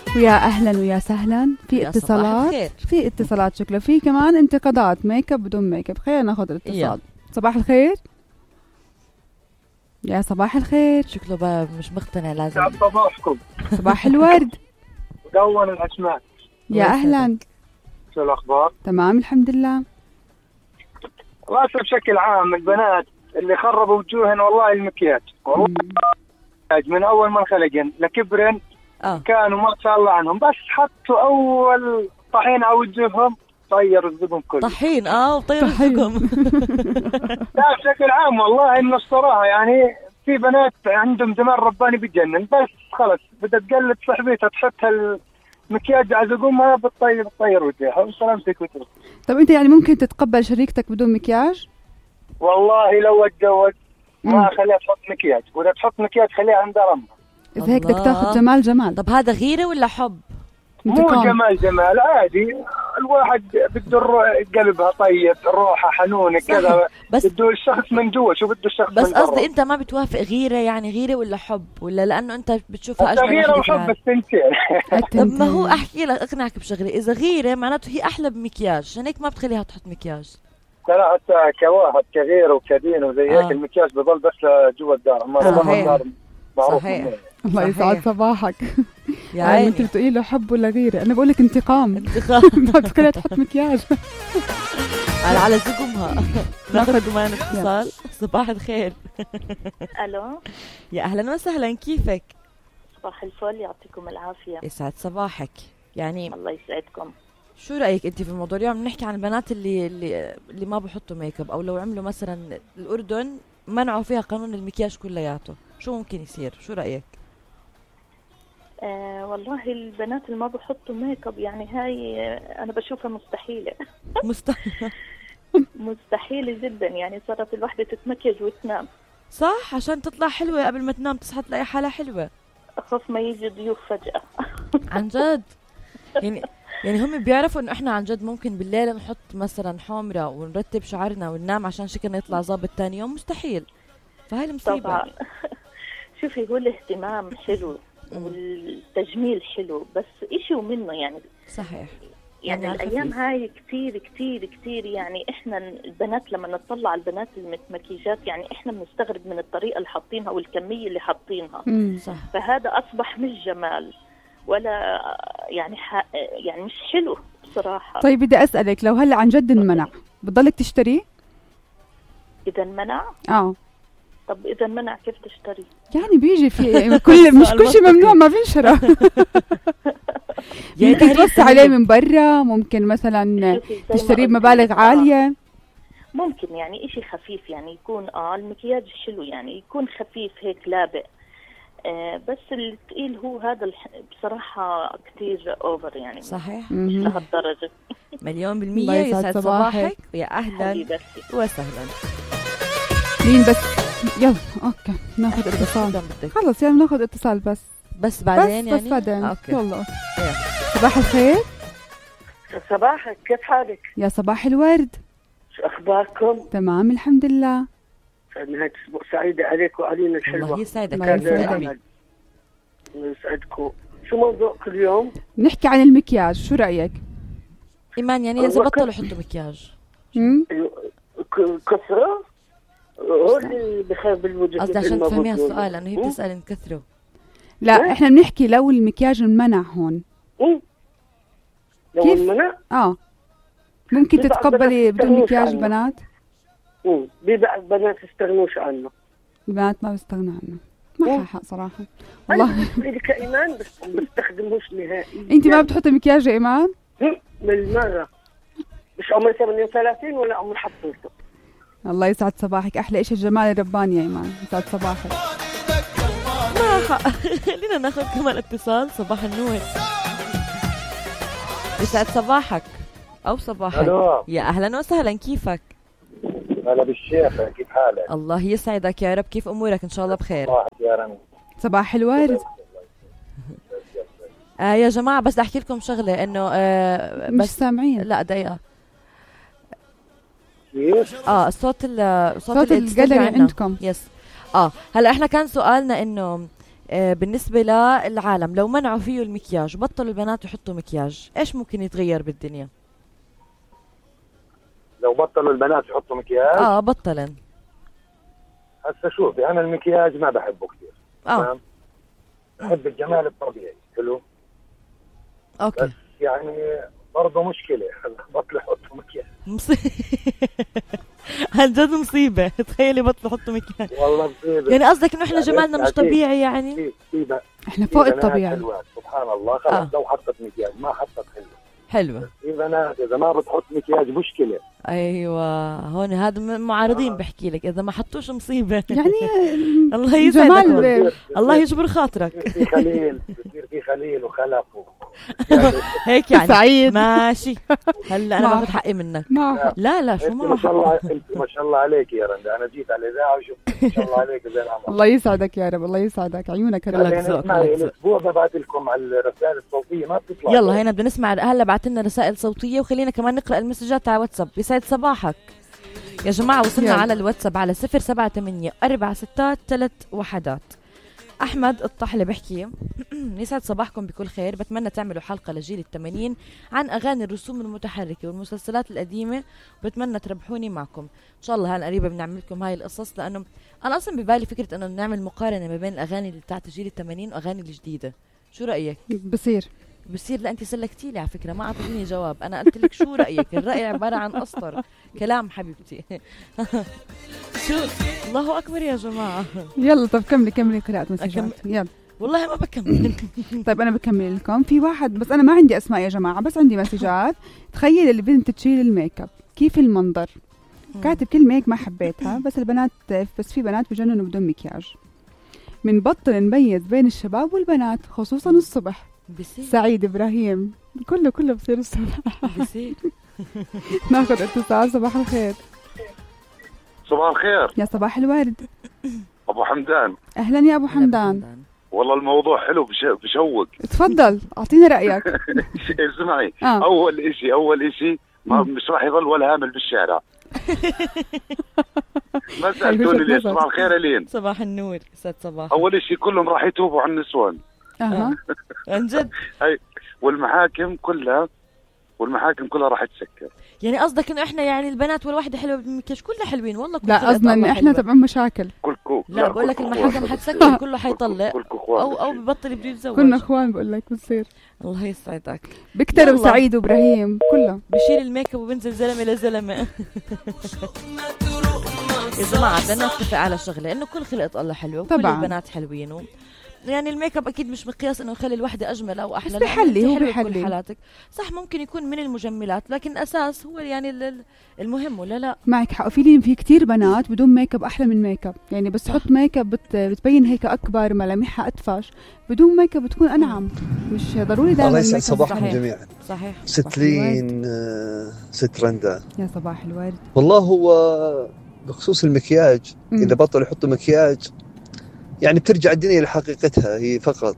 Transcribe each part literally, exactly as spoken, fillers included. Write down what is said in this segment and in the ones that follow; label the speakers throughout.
Speaker 1: ويا أهلا ويا سهلا. في اتصالات في اتصالات شكله في كمان انتقادات ميك اب بدون ميك اب. خلينا ناخذ الاتصال. يا. صباح الخير. يا صباح الخير.
Speaker 2: شكله بقى مش مقتنع. لازم
Speaker 3: صباحكم.
Speaker 1: صباح الورد.
Speaker 3: مدون الأسماء.
Speaker 1: يا أهلا.
Speaker 3: شو الأخبار؟
Speaker 1: تمام الحمد لله.
Speaker 3: راسه بشكل عام البنات اللي خربوا وجوهن والله المكياج والله من أول ما خلقن لكبرن آه. كانوا ما شاء الله عنهم بس حطوا أول طحين على وجوههم طير الزقم كله.
Speaker 2: طحين اه وطير الزقم.
Speaker 3: لا بشكل عام والله إنه الصراحة يعني في بنات عندهم جمال رباني بتجنن بس خلص بدها تقلد صاحبتها تحط المكياج على زقومها بتطير بتطير وجهها وسلامتك وتروح.
Speaker 1: طب أنت يعني ممكن تتقبل شريكتك بدون مكياج؟
Speaker 3: والله لو اتجوز ما خليها تحط مكياج ولا تحط مكياج خليها عندها رمضة.
Speaker 1: إذا هيك بدك تاخذ جمال جمال.
Speaker 2: طب هذا غيرة ولا حب؟
Speaker 3: مو جمال جمال عادي. الواحد بده قلبها طيب روحها حنونة كذا بس بده الشخص من جوا. شو بده الشخص
Speaker 2: بس قصدي انت ما بتوافق غيرة يعني غيرة ولا حب ولا لانه انت بتشوفها اجمل
Speaker 3: غيرة وحب التنتين.
Speaker 2: طب ما هو احكي لك اقنعك بشغله. اذا غيرة معناته هي احلى بمكياج عشان هيك ما بتخليها تحط مكياج.
Speaker 3: لا حتى كواحد كغير وكدين وزي هيك آه. المكياج بضل بس جوا الدار ما بضل الدار معروف.
Speaker 1: الله يسعد صباحك.
Speaker 2: يعني
Speaker 1: انت بتقولي له حب ولا غيره انا بقول لك انتقام.
Speaker 2: انتقام.
Speaker 1: ما تخليها تحط مكياج
Speaker 2: على على زقمها. ناخذ معنا اتصال. صباح الخير.
Speaker 4: الو
Speaker 2: يا اهلا وسهلا كيفك؟
Speaker 4: صباح الفل يعطيكم العافيه.
Speaker 2: يسعد صباحك. يعني
Speaker 4: الله يسعدكم.
Speaker 2: شو رايك انت في الموضوع؟ اليوم بنحكي عن البنات اللي اللي اللي ما بحطوا ميك اب او لو عملوا مثلا الاردن منعوا فيها قانون المكياج كلياته شو ممكن يصير؟ شو رايك؟
Speaker 4: آه والله البنات اللي ما بحطوا ميك اب يعني هاي انا بشوفها مستحيله.
Speaker 2: مستحيل.
Speaker 4: مستحيله جدا. يعني صارت الوحده تتمكيج وتنام
Speaker 2: صح عشان تطلع حلوه قبل ما تنام تصحى تلاقي حالها حلوه.
Speaker 4: اخاف ما يجي ضيوف فجاه.
Speaker 2: عن جد يعني يعني هم بيعرفوا انه احنا عن جد ممكن بالليل نحط مثلا حمرة ونرتب شعرنا وننام عشان شكلنا يطلع ظابط تاني يوم. مستحيل. فهاي المصيبة.
Speaker 4: طبعا. شوفي هو الاهتمام حلو والتجميل حلو بس إشي ومنه يعني.
Speaker 2: صحيح.
Speaker 4: يعني, يعني الأيام هاي كتير كتير كتير يعني إحنا البنات لما نطلع على البنات المكيجات يعني إحنا بنستغرب من الطريقة اللي حاطينها والكمية اللي حاطينها.
Speaker 2: صح.
Speaker 4: فهذا أصبح مش جمال ولا يعني يعني مش حلو بصراحة.
Speaker 1: طيب بدي أسألك لو هلا عن جد انمنع بتضلك تشتري؟
Speaker 4: إذا منع؟
Speaker 1: آه.
Speaker 4: طب إذا منع كيف تشتري؟
Speaker 1: يعني بيجي في كل مش كل شيء ممنوع ما بينشرى. ممكن توسع عليه من برا ممكن مثلا تشتريه بمبالغ عالية.
Speaker 4: ممكن يعني إشي خفيف يعني يكون آه المكياج حلو يعني يكون خفيف هيك لابق. آه بس الثقيل هو هذا الح... بصراحة كتير أوفر يعني.
Speaker 2: صحيح.
Speaker 4: مش لهالدرجة.
Speaker 2: مليون بالمية. يسعد صباحك ويا أهلا وسهلا.
Speaker 1: مين بس يلا أوكي ناخذ اتصال. خلص يعني ناخذ اتصال بس
Speaker 2: بس بعدين
Speaker 1: بس
Speaker 2: يعني
Speaker 1: بس بعدين.
Speaker 2: أوكي.
Speaker 1: يلا صباح الخير.
Speaker 5: صباحك كيف حالك؟
Speaker 1: يا صباح الورد.
Speaker 5: شو أخباركم؟
Speaker 1: تمام الحمد لله.
Speaker 5: نهاية أسبوع سعيدة عليك وعلينا الحلوة.
Speaker 2: الله يسعدك.
Speaker 1: الله
Speaker 5: يسعدكم. شو موضوعكم اليوم؟
Speaker 1: نحكي عن المكياج شو رأيك؟
Speaker 2: إيمان يعني إذا بطلوا يحطوا مكياج
Speaker 5: كثرة هو اللي بخرب الوجه.
Speaker 2: قصدي عشان تفهميها السؤال لأنه هي بتسأل إن كثروا.
Speaker 1: لا إحنا بنحكي لو المكياج منع هون.
Speaker 5: لو كيف؟ المنع؟
Speaker 1: آه ممكن تتقبلي بدون مكياج بنات؟
Speaker 5: امم بيبقى البنات يستغنوش عنه.
Speaker 1: البنات ما بيستغنوا عنه. ما حق صراحة والله.
Speaker 5: أنا كإيمان بس بستخدموش نهائي.
Speaker 1: أنت ما بتحطي مكياج يا إيمان؟
Speaker 5: بالمرة. مش عمري ثمانية وثلاثين ولا عمري حطيته.
Speaker 1: الله يسعد صباحك. أحلى إيش الجمال الرباني يا إيمان. يسعد صباحك.
Speaker 2: ما حق. خلينا ناخذ كمان اتصال. صباح النور. يسعد صباحك أو صباحك.
Speaker 3: ألو.
Speaker 2: يا أهلا وسهلا كيفك؟
Speaker 3: هلا بالشيخ كيف حالك؟
Speaker 2: الله يسعدك يا رب. كيف أمورك؟ إن شاء الله بخير.
Speaker 3: صباحك يا رمي.
Speaker 1: صباح الورد.
Speaker 2: آه يا جماعة بس أحكي لكم شغلة إنه آه
Speaker 1: مش سامعين.
Speaker 2: لا دقيقة.
Speaker 3: كيف؟
Speaker 2: آه الصوت ال
Speaker 1: صوت القدر عندكم.
Speaker 2: يس. آه هلا إحنا كان سؤالنا إنه آه بالنسبة للعالم لو منعوا فيه المكياج بطلوا البنات يحطوا مكياج، ايش ممكن يتغير بالدنيا؟
Speaker 6: لو بطلوا البنات يحطوا مكياج
Speaker 2: اه بطلن.
Speaker 6: هسه شوفي انا المكياج ما بحبه كثير.
Speaker 2: اه
Speaker 6: بحب الجمال الطبيعي. حلو
Speaker 2: اوكي.
Speaker 6: بس يعني برضه مشكلة بطلوا يحطوا مكياج.
Speaker 2: مصيبة عن جد مصيبة. تخيلي بطلوا يحطوا مكياج
Speaker 6: والله مصيبة.
Speaker 2: يعني قصدك انه احنا جمالنا مش طبيعي يعني؟
Speaker 6: في في
Speaker 1: احنا فوق الطبيعي
Speaker 6: سبحان الله. خلص آه. لو حطت مكياج ما حطت حلو
Speaker 2: حلوة.
Speaker 6: في بنات اذا ما بتحط مكياج مشكلة.
Speaker 2: ايوه هون هذا معارضين. آه. بحكي لك اذا ما حطوش مصيبة يعني. الله
Speaker 1: يسعدك
Speaker 2: الله يجبر خاطرك.
Speaker 6: في خليل بصير في خليل وخلف و...
Speaker 2: هيك يعني
Speaker 1: سعيد
Speaker 2: ماشي. هلا انا باخذ حقي منك.
Speaker 1: لا
Speaker 2: لا لا شو
Speaker 6: ما شاء الله انت ما شاء الله عليك يا رندا. انا جيت على الاذاعه وشفت ما شاء الله عليك زي العمر.
Speaker 1: الله يسعدك يا رب. الله يسعدك عيونك.
Speaker 6: الاسبوع ببعث لكم على الرسائل الصوتيه ما بتطلع.
Speaker 2: يلا هنا بدنا نسمع. هلا بعث لنا رسائل صوتيه وخلينا كمان نقرا المسجات على واتساب. يسعد صباحك يا جماعه. وصلنا يلا. على الواتساب على صفر سبعة ثمانية أربعة ستات ثلاث وحدات. أحمد الطحلة بحكي يسعد صباحكم بكل خير. بتمنى تعملوا حلقة لجيل الثمانين عن أغاني الرسوم المتحركة والمسلسلات القديمة وبتمنى تربحوني معكم إن شاء الله. هلا قريبة بنعمل لكم هاي القصص لأنه أنا أصلا ببالي فكرة أنه نعمل مقارنة ما بين الأغاني اللي بتاعت جيل الثمانين وأغاني الجديدة. شو رأيك؟
Speaker 1: بصير
Speaker 2: بصير. لا أنت سلكتي لي على فكرة ما أعطيتيني جواب. أنا قلت لك شو رأيك. الرأي عبارة عن أسطر كلام حبيبتي. شو الله أكبر يا جماعة.
Speaker 1: يلا طب كملي كملي قراءة مسجات. يلا
Speaker 2: والله ما بكمل.
Speaker 1: طيب أنا بكمل لكم. في واحد بس أنا ما عندي أسماء يا جماعة بس عندي مسجات. تخيل البنت تشيل الميك اب كيف المنظر. كاتب كلمة هيك ما حبيتها بس البنات بس في بنات بجننوا بدون مكياج. من بطل نميز بين الشباب والبنات خصوصا الصبح.
Speaker 2: بصير.
Speaker 1: سعيد إبراهيم كله كله بصير الصبح.
Speaker 2: بصير.
Speaker 1: ناخذ اتصال. صباح الخير.
Speaker 7: صباح الخير.
Speaker 1: يا صباح الورد.
Speaker 7: أبو حمدان.
Speaker 1: أهلا يا أبو حمدان.
Speaker 7: والله الموضوع حلو بشوق.
Speaker 1: تفضل أعطينا رأيك.
Speaker 7: اسمعي.
Speaker 1: آه.
Speaker 7: أول إشي أول إشي ما مش راح يظل ولا هامل بالشارع. ما سألتوني ليش. صباح الخير ألين.
Speaker 2: صباح النور. ست صباح.
Speaker 7: أول إشي كلهم راح يتوبوا عن النسوان.
Speaker 1: أها.
Speaker 2: عن جد.
Speaker 7: أي والمحاكم كلها والمحاكم كلها راح تسكر.
Speaker 2: يعني قصدك انه احنا يعني البنات والواحدة حلوة بالمكياج كلها حلوين والله.
Speaker 1: لا قصدنا ان احنا تبع مشاكل.
Speaker 7: كلكم.
Speaker 2: لا بقول لك المحاكم حتسكر كله حيطلق او او ببطل بده يتزوج.
Speaker 1: كنا اخوان بقول لك بتصير.
Speaker 2: الله يسعدك.
Speaker 1: بكتر وسعيد وابراهيم كله
Speaker 2: بشيل الميك اب وبنزل زلمه لزلمه. يا جماعه بدنا نتفق على شغله انه كل خلقه الله حلوه وكل البنات حلوين و... يعني الميك اب اكيد مش مقياس انه يخلي الوحده اجمل او احلى.
Speaker 1: بس بحلي هو بحلي
Speaker 2: حالاتك صح. ممكن يكون من المجملات لكن الاساس هو يعني المهم ولا لا.
Speaker 1: معك حق. في لي في كتير بنات بدون ميك اب احلى من ميك اب. يعني بس تحط ميك اب بت بتبين هيك اكبر ملامحها ادفش. بدون ميك اب بتكون انعم. مش ضروري دائما.
Speaker 8: الله يسعد صباحكم جميعا.
Speaker 2: صحيح.
Speaker 8: ستلين ست رندا.
Speaker 1: يا صباح الورد.
Speaker 8: والله هو بخصوص المكياج م. اذا بطلوا يحطوا مكياج يعني بترجع الدنيا لحقيقتها هي فقط.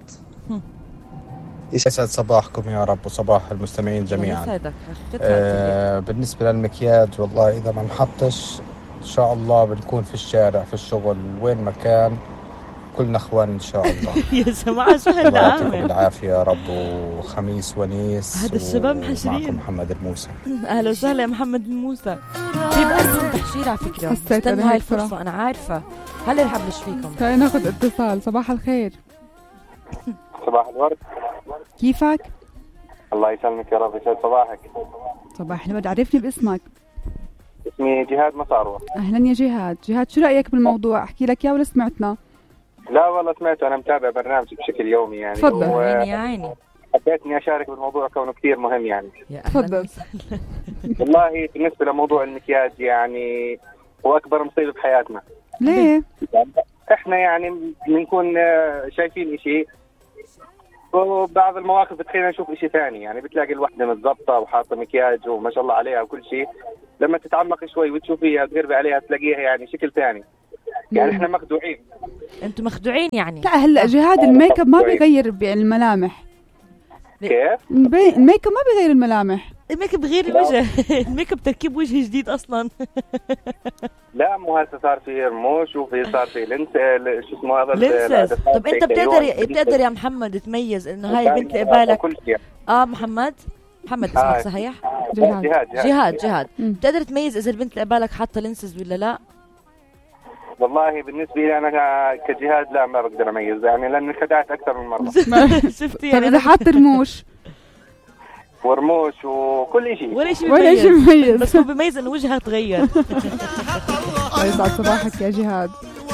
Speaker 9: يسعد صباحكم يا رب وصباح المستمعين جميعا.
Speaker 2: يسعدك.
Speaker 9: آه بالنسبة للمكياج والله إذا ما نحطش إن شاء الله بنكون في الشارع في الشغل وين ما كان كلنا اخوان ان شاء الله.
Speaker 2: يا جماعه شو هالدعامه.
Speaker 9: يعطيكم العافيه يا رب وخميس ونيس.
Speaker 2: هذا الشباب محشرين.
Speaker 9: معكم محمد الموسى.
Speaker 2: اهلا وسهلا يا محمد الموسى. في بقى تحشير على فكره. استنوا هاي الفرصه انا عارفه. هلا رح ابلش فيكم.
Speaker 1: تعالي ناخذ اتصال. صباح الخير.
Speaker 10: صباح الورد.
Speaker 1: كيفك؟
Speaker 10: الله يسلمك يا رب. يسعد صباحك.
Speaker 1: صباح الورد. عرفني باسمك.
Speaker 10: اسمي جهاد مصاروة.
Speaker 1: اهلا يا جهاد. جهاد شو رايك بالموضوع؟ احكي لك يا ولا سمعتنا؟
Speaker 10: لا والله سمعته. انا متابع برنامجك بشكل يومي يعني.
Speaker 1: تفضل.
Speaker 2: و... يا عيني.
Speaker 10: حبيت اني اشارك بالموضوع كونه كثير مهم يعني.
Speaker 1: تفضل.
Speaker 10: والله بالنسبه لموضوع المكياج يعني هو اكبر مصيبه بحياتنا.
Speaker 1: ليه؟
Speaker 10: احنا يعني بنكون شايفين شيء وبعض المواقف بتخلينا نشوف شيء ثاني. يعني بتلاقي الوحده متضبطه وحاطه مكياج وما شاء الله عليها وكل شيء. لما تتعمق شوي وتشوفيها وتقربي عليها تلاقيها يعني شكل ثاني. يعني احنا مخدوعين.
Speaker 2: انتم مخدوعين يعني.
Speaker 1: لا هلا جهاد الميك اب ما بيغير الملامح.
Speaker 10: كيف؟
Speaker 1: الميك اب ما بيغير الملامح.
Speaker 2: الميك اب غير الوجه. الميك اب تركيب وجه جديد اصلا.
Speaker 10: لا مو هسه صار في رموش وفي صار في لينس شو اسمه هذا
Speaker 2: لينسز. طب انت بتقدر بتقدر يا محمد تميز انه هاي البنت اللي قبالك؟ اه محمد محمد اسمك
Speaker 10: آه.
Speaker 2: صحيح؟
Speaker 10: جهاد جهاد
Speaker 2: جهاد, جهاد. بتقدر تميز اذا البنت اللي قبالك حاطه لينسز ولا لا؟
Speaker 10: والله بالنسبه لي انا كجهاد لا ما بقدر اميز يعني لاني خدعت اكثر من مره.
Speaker 2: شفتي
Speaker 1: طب اذا حاط رموش
Speaker 10: ورموش وكل شيء
Speaker 2: ولا شيء
Speaker 1: ولا شيء مميز،
Speaker 2: بس هو بيميز انه وجهها تغير.
Speaker 1: يسعد صباحك يا جهاد.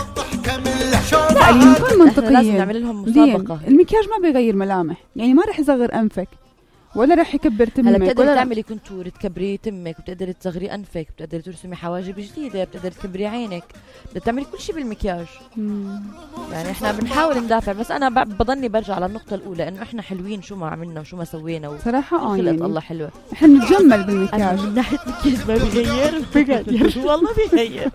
Speaker 1: لا يعني نكون منطقيين،
Speaker 2: لازم نعمل لهم مسابقه.
Speaker 1: المكياج ما بيغير ملامح، يعني ما رح يصغر انفك ولا رح يكبر تمك.
Speaker 2: هلا بتقدري تعملي كونتور تكبري تمك، بتقدري تصغري انفك، بتقدري ترسمي حواجب جديده، بتقدري تكبري عينك، بدك تعملي كل شيء بالمكياج. مم. يعني احنا بنحاول ندافع، بس انا بضلني برجع على النقطه الاولى انه احنا حلوين شو ما عملنا وشو ما سوينا.
Speaker 1: صراحه اه
Speaker 2: خلقت
Speaker 1: يعني
Speaker 2: الله حلوه.
Speaker 1: احنا بنتجمل بالمكياج
Speaker 2: من ناحيه المكياج ما بيغير بجد والله بيغير.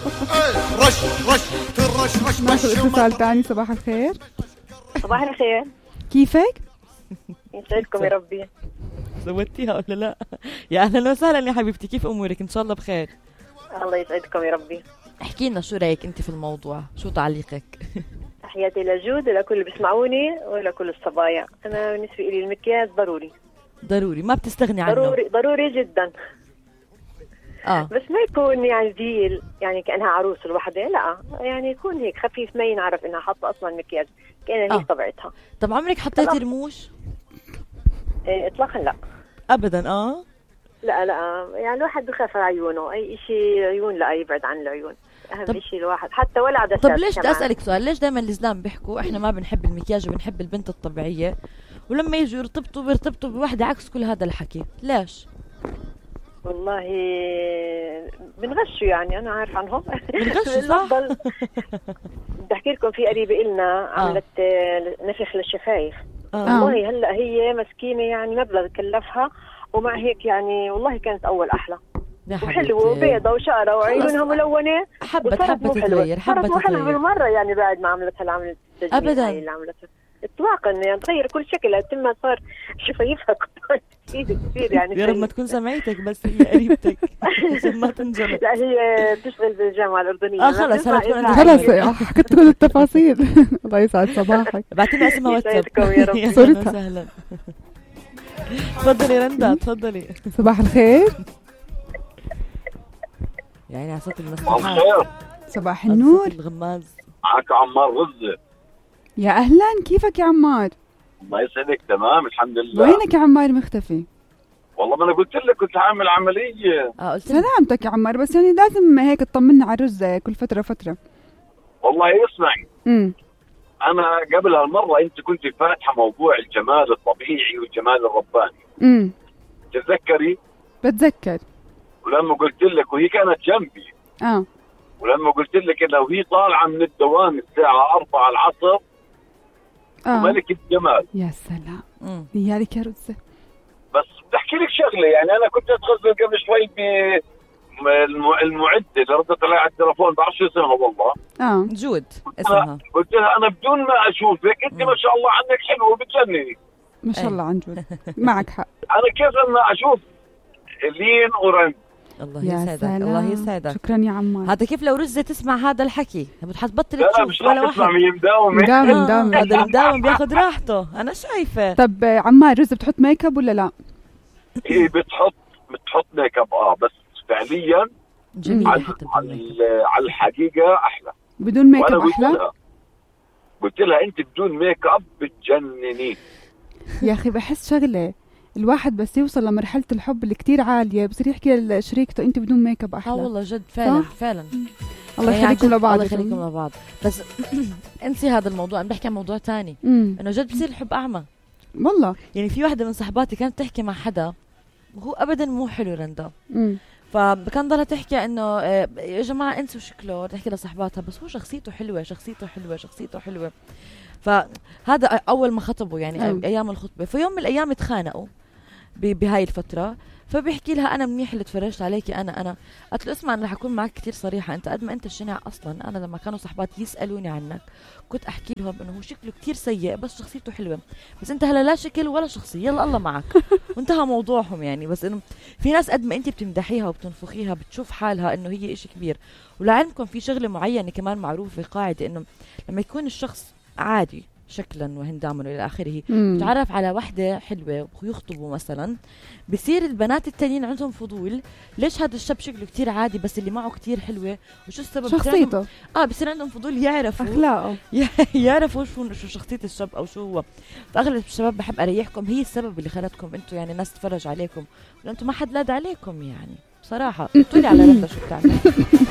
Speaker 11: رش رش ترش رش
Speaker 1: ناخذ اتصال ثاني. صباح الخير.
Speaker 12: صباح الخير،
Speaker 1: كيفك؟
Speaker 12: يسعدكم يا ربي.
Speaker 2: سويتيها ولا لا؟ يا اهلا وسهلا يا حبيبتي، كيف امورك؟ ان شاء الله بخير.
Speaker 12: الله يسعدكم يا ربي.
Speaker 2: احكي لنا شو رايك انت في الموضوع، شو تعليقك؟
Speaker 12: تحياتي لجود ولكل اللي بيسمعوني ولكل الصبايا. انا بالنسبه لي المكياج ضروري
Speaker 2: ضروري، ما بتستغني عنه.
Speaker 12: ضروري ضروري جدا.
Speaker 2: اه
Speaker 12: بس ما يكون يعني ثقيل يعني كانها عروس الوحده، لا يعني يكون هيك خفيف ما ينعرف انها حاطه اصلا مكياج كانها
Speaker 2: آه.
Speaker 12: هيك طبيعتها.
Speaker 2: طب عمرك حطيتي رموش؟
Speaker 12: إيه اطلاقا لا
Speaker 2: ابدا. اه
Speaker 12: لا لا يعني الواحد بخاف على عيونه، اي شيء عيون لا يبعد عن العيون. اهم طب شيء الواحد حتى ولا عدسات.
Speaker 2: طب ليش بدي اسالك سؤال، ليش دائما الاسلام بيحكوا احنا ما بنحب المكياج وبنحب البنت الطبيعيه، ولما يجوا يرتبطوا بيرتبطوا بواحدة عكس كل هذا الحكي؟ ليش؟
Speaker 12: والله بنغشوا يعني، انا عارف عنهم
Speaker 2: بنغشوا صح.
Speaker 12: بدي احكي لكم في قريبه إلنا عملت آه. نفخ للشفايف.
Speaker 2: آه.
Speaker 12: والله هلا هي مسكينه يعني مبلغ كلفها، ومع هيك يعني والله كانت اول احلى وحلوه وبيضه وشعره وعيونها ملونه.
Speaker 2: حبت حبت تغير حبت
Speaker 12: تغير بالمره يعني بعد ما عملت هالعملة
Speaker 2: ابدا
Speaker 12: اللي عملتها اطلاقا يعني تغير كل شكلها، تم صار شفايفها كثير كثير يعني.
Speaker 2: يا رب ما تكون سمعتك بس هي قريبتك عشان ما تنجرب.
Speaker 12: لا هي بتشتغل بالجامعه الاردنيه.
Speaker 2: اه خلص
Speaker 1: خلص حكيت كل التفاصيل. الله يسعد صباحك.
Speaker 2: بعتينا اسمها واتساب.
Speaker 12: يا
Speaker 1: صورتها.
Speaker 2: سهلا. تفضلي رندا تفضلي.
Speaker 1: صباح الخير.
Speaker 2: يعني على صوت
Speaker 13: صباح
Speaker 2: المسرحات.
Speaker 13: الخير.
Speaker 1: صباح النور.
Speaker 2: الغماز.
Speaker 13: معك عمار غزة.
Speaker 1: يا اهلا، كيفك يا عمار؟
Speaker 13: الله يسعدك. تمام الحمد لله.
Speaker 1: وينك يا عمار مختفي؟
Speaker 13: والله ما انا قلت لك كنت عامل عمليه.
Speaker 2: اه قلت
Speaker 1: سلامتك يا عمار، بس يعني لازم هيك تطمنا على الرزة كل فتره فتره.
Speaker 13: والله اسمعي،
Speaker 1: امم
Speaker 13: انا قبل هالمره انت كنت فاتحه موضوع الجمال الطبيعي والجمال الرباني.
Speaker 1: امم
Speaker 13: تتذكري؟
Speaker 1: بتذكر.
Speaker 13: ولما قلت لك وهي كانت جنبي.
Speaker 1: اه
Speaker 13: ولما قلت لك انه هي طالعه من الدوام الساعه أربعة العصر.
Speaker 1: اه
Speaker 13: ملكة جمال.
Speaker 1: يا سلام. ديالك يا رزة.
Speaker 13: بس بدي احكي لك شغله، يعني انا كنت اتغزل قبل شوي بالمعده اللي ردت علي على التليفون، بعرف شو اسمها والله.
Speaker 1: اه
Speaker 2: جود اسمها.
Speaker 13: قلت لها انا بدون ما اشوفك انت ما شاء الله عنك حلوه وبتجنني.
Speaker 1: ما شاء الله عن جود. معك حق.
Speaker 13: انا كيف لما اشوف لين ورند.
Speaker 2: الله يسعدك. الله يسعدك.
Speaker 1: شكرا يا عمار.
Speaker 2: هذا كيف لو رزة تسمع هذا الحكي حتبطل
Speaker 13: لا
Speaker 2: تشوف
Speaker 13: مش
Speaker 2: ولا واحد.
Speaker 13: تسمع، هي مداومه.
Speaker 1: مداوم مداوم.
Speaker 2: هذا المداوم بياخذ راحته، انا شايفه.
Speaker 1: طب عمار، رزة بتحط ميك اب ولا لا؟
Speaker 13: هي بتحط بتحط ميك اب اه بس فعليا
Speaker 2: جميل.
Speaker 13: على, على الحقيقه احلى.
Speaker 1: بدون ميك اب احلى.
Speaker 13: قلت لها قلت لها انت بدون ميك اب بتجنني.
Speaker 1: يا اخي بحس شغله، الواحد بس يوصل لمرحله الحب اللي كتير عاليه بصير يحكي لشريكته انت بدون ميك اب احلى.
Speaker 2: اه والله جد فعلا
Speaker 1: صح؟
Speaker 2: فعلا.
Speaker 1: الله يخليكم لبعض.
Speaker 2: الله يخليكم لبعض. بس انسي هذا الموضوع، انا بحكي عن موضوع ثاني، انه جد بصير الحب اعمى
Speaker 1: والله. يعني
Speaker 2: في واحدة من صحباتي كانت تحكي مع حدا وهو ابدا مو حلو رندا،
Speaker 1: امم
Speaker 2: فكان ضلها تحكي انه يا جماعه انسوا شكله، تحكي لصحباتها بس هو شخصيته حلوه شخصيته حلوه شخصيته حلوه. فهذا اول ما خطبوا يعني أيوه. ايام الخطبه، في يوم من الايام اتخانقوا بهاي الفتره، فبيحكي لها انا منيح اللي تفرجت عليكي انا انا قلت له اسمع انا رح اكون معك كتير صريحه، انت قد ما انت شنع اصلا، انا لما كانوا صحباتي يسالوني عنك كنت احكي لهم انه هو شكله كتير سيء بس شخصيته حلوه، بس انت هلا لا شكل ولا شخصيه، يلا الله معك. وانتهى موضوعهم يعني. بس انه في ناس قد ما انت بتمدحيها وبتنفخيها بتشوف حالها انه هي اشي كبير. ولعلمكم في شغله معينه كمان معروفه قاعده انه لما يكون الشخص عادي شكلا وهنداما والى اخره بتعرف على وحده حلوه ويخطبوا مثلا، بصير البنات التانيين عندهم فضول ليش هذا الشاب شكله كتير عادي بس اللي معه كتير حلوه وشو السبب،
Speaker 1: شخصيته
Speaker 2: اه بصير عندهم فضول يعرفوا
Speaker 1: اخلاقه
Speaker 2: يعرفوا شو شو شخصيه الشاب او شو هو. فاغلب الشباب بحب اريحكم هي السبب اللي خلتكم انتم يعني ناس تتفرج عليكم وانتم ما حد لاد عليكم يعني بصراحه. قلتوا لي على رندا شو بتعمل.